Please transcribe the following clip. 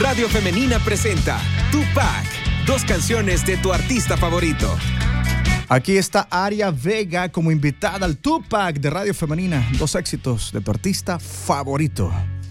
Radio Femenina presenta Tupac, 2 canciones de tu artista favorito. Aquí está Aria Vega como invitada al Tupac de Radio Femenina. 2 éxitos de tu artista favorito.